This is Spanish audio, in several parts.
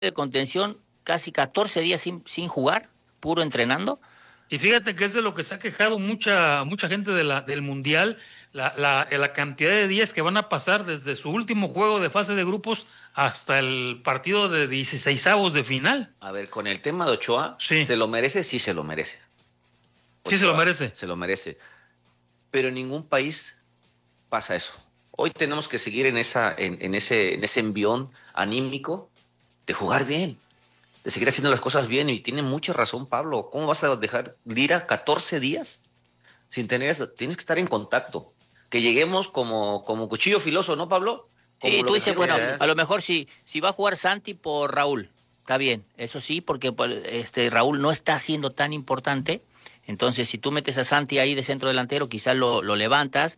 de contención casi 14 días sin jugar, puro entrenando. Y fíjate que es de lo que se ha quejado mucha gente del Mundial, la cantidad de días que van a pasar desde su último juego de fase de grupos hasta el partido de 16avos de final. A ver, con el tema de Ochoa, Sí. ¿se lo merece? Sí, se lo merece. Sí, se lo merece. Se lo merece. Pero en ningún país pasa eso. Hoy tenemos que seguir en ese envión anímico de jugar bien, de seguir haciendo las cosas bien. Y tiene mucha razón Pablo. ¿Cómo vas a dejar de ir a 14 días sin tener eso? Tienes que estar en contacto. Que lleguemos como cuchillo filoso, ¿no, Pablo? Como Sí, lo tú que dices, se bueno, quiere. a lo mejor si va a jugar Santi por Raúl, está bien, eso sí, porque Raúl no está siendo tan importante. Entonces, si tú metes a Santi ahí de centro delantero, quizás lo levantas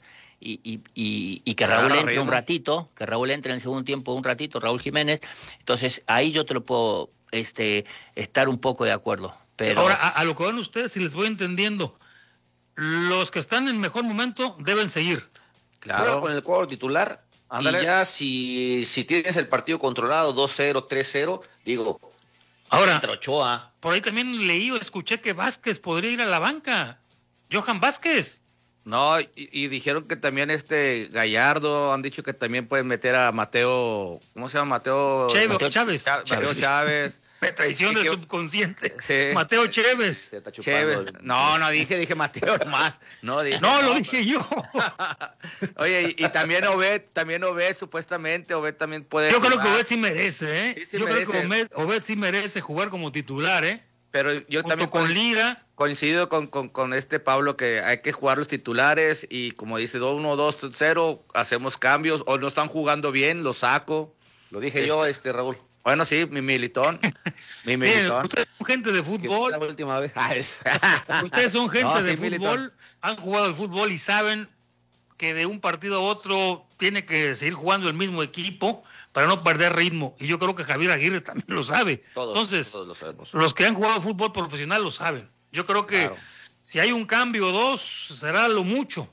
y que Raúl entre un ratito, que Raúl entre en el segundo tiempo un ratito, Raúl Jiménez. Entonces, ahí yo te lo puedo estar un poco de acuerdo. Pero Ahora, a lo que van ustedes, si les voy entendiendo, los que están en mejor momento deben seguir. Claro, con el cuadro titular. Ándale. Y ya si tienes el partido controlado 2-0, 3-0, digo, Ahora, entra Ochoa. por ahí también leí o escuché que Vázquez podría ir a la banca. Johan Vázquez. No, y dijeron que también Gallardo, han dicho que también pueden meter a Mateo, ¿cómo se llama? Mateo Chávez. Mateo Chávez. Me traiciona el subconsciente. Sí. Mateo Chévez. Se está chupando. Chévez. No, dije Mateo nomás. No, Lo dije yo. Oye, y también Obed, supuestamente, Obed también puede Yo creo jugar. que Obed sí merece, ¿eh? Sí, sí Yo merece. creo que Obed sí merece jugar como titular, ¿eh? Pero yo Junto también con Lira. coincido con Pablo que hay que jugar los titulares y como dice 1, 2, 0, hacemos cambios o no están jugando bien, los saco. Lo dije yo, Raúl. Bueno, sí, mi militón. Miren, ustedes son gente de Que fue fútbol. la última vez. Ustedes son gente No, de sí, fútbol, militón. han jugado al fútbol y saben que de un partido a otro tiene que seguir jugando el mismo equipo para no perder ritmo. Y yo creo que Javier Aguirre también lo sabe. Entonces, todos lo sabemos. los que han jugado fútbol profesional lo saben. Yo creo que Claro. si hay un cambio o dos, será lo mucho.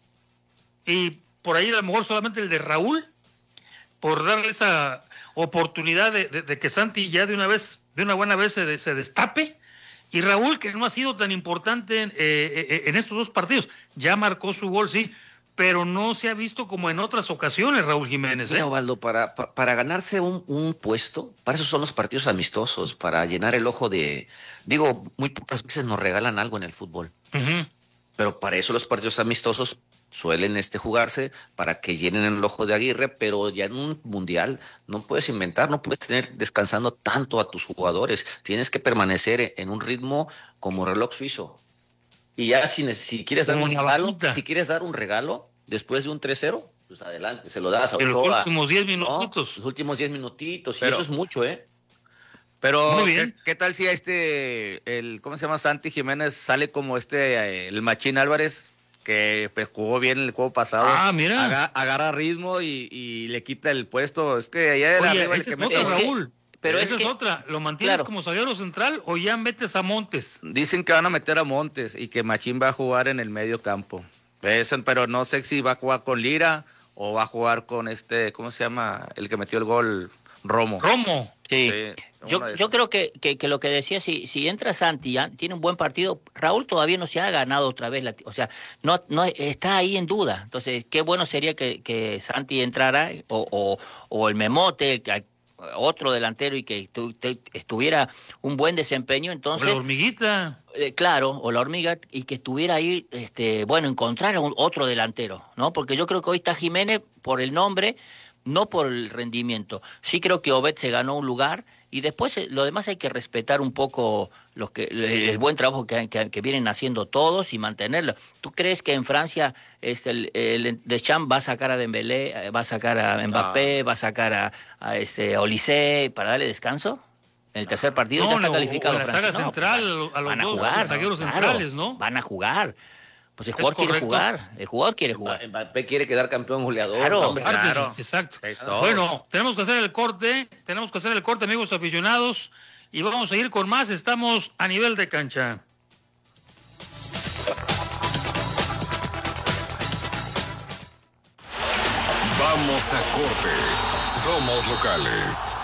Y por ahí a lo mejor solamente el de Raúl, por darle esa oportunidad de que Santi ya de una buena vez se destape. Y Raúl, que no ha sido tan importante en estos dos partidos, ya marcó su gol, sí, pero no se ha visto como en otras ocasiones, Raúl Jiménez. Mira, Osvaldo, para ganarse un puesto, para eso son los partidos amistosos, para llenar el ojo de... Digo, muy pocas veces nos regalan algo en el fútbol, Ujú. pero para eso los partidos amistosos suelen jugarse para que llenen el ojo de Aguirre, pero ya en un mundial no puedes inventar, no puedes tener descansando tanto a tus jugadores, tienes que permanecer en un ritmo como reloj suizo. Y ya si quieres dar Como un una regalo, vaquita. si quieres dar un regalo después de un 3-0, pues adelante, se lo das a En los Ochoa, últimos 10 ¿no? minutitos. Los últimos 10 minutitos, y Pero- eso es mucho, ¿eh? Pero, Muy bien. ¿qué tal si ¿cómo se llama? Santi Jiménez sale como el Machín Álvarez, que pues, jugó bien el juego pasado? Ah, mira. Agarra ritmo y le quita el puesto. Es que allá era Oye, arriba el esa que es mete. otra, Es que- Raúl. pero Esa es es que- otra. ¿Lo mantienes claro. como zaguero central o ya metes a Montes? Dicen que van a meter a Montes y que Machín va a jugar en el medio campo. Pero no sé si va a jugar con Lira o va a jugar con ¿cómo se llama? El que metió el gol, Romo. Romo. sí. Sí, Yo uno de yo esos. creo que lo que decía, si entra Santi, ya tiene un buen partido, Raúl todavía no se ha ganado otra vez, o sea, no está ahí en duda. Entonces, qué bueno sería que Santi entrara o el Memote, otro delantero y que estuviera un buen desempeño. O Entonces, la hormiguita. claro, o la hormiga, y que estuviera ahí, encontrar a otro delantero, ¿no? Porque yo creo que hoy está Jiménez por el nombre, no por el rendimiento. Sí creo que Obed se ganó un lugar y después lo demás hay que respetar un poco el buen trabajo que vienen haciendo todos y mantenerlo. ¿Tú crees que en Francia el Deschamps va a sacar a Dembélé, va a sacar a Mbappé, va a sacar a Olise para darle descanso? En el tercer partido ya está calificado o en la Francia. saga No, central, a los van a dos jugar, zagueros claro, centrales, ¿no? Van a jugar. Pues el jugador quiere correcto. jugar. El jugador quiere jugar. Mbappé quiere quedar campeón goleador. Claro, ¿no, hombre? Claro. Exacto. Sí, todos. Bueno, tenemos que hacer el corte, amigos aficionados, y vamos a ir con más. Estamos a nivel de cancha. Vamos a corte. Somos locales.